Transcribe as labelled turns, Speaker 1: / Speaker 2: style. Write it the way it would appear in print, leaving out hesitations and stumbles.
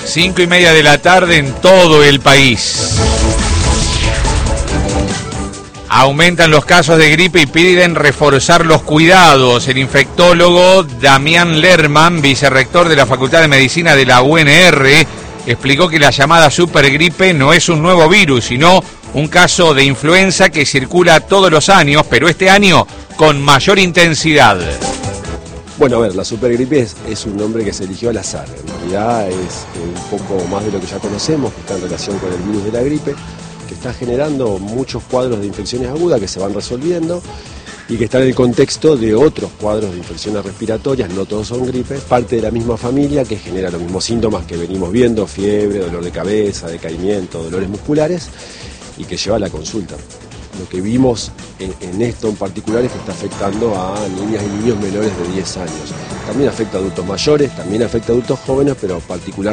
Speaker 1: 5:30 de la tarde en todo el país. Aumentan los casos de gripe y piden reforzar los cuidados. El infectólogo Damián Lerman, vicerrector de la Facultad de Medicina de la UNR, explicó que la llamada supergripe no es un nuevo virus, sino un caso de influenza que circula todos los años, pero este año con mayor intensidad.
Speaker 2: Bueno, a ver, la supergripe es un nombre que se eligió al azar. En realidad es un poco más de lo que ya conocemos, que está en relación con el virus de la gripe, que está generando muchos cuadros de infecciones agudas que se van resolviendo y que están en el contexto de otros cuadros de infecciones respiratorias, no todos son gripes, parte de la misma familia que genera los mismos síntomas que venimos viendo, fiebre, dolor de cabeza, decaimiento, dolores musculares, y que lleva a la consulta. Lo que vimos en esto en particular es que está afectando a niñas y niños menores de 10 años. También afecta a adultos mayores, también afecta a adultos jóvenes, pero particularmente